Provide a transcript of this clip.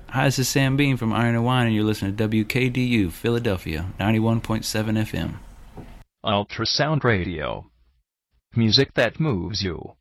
Hi, this is Sam Bean from Iron and Wine, and you're listening to WKDU, Philadelphia, 91.7 FM. Ultrasound Radio. Music that moves you.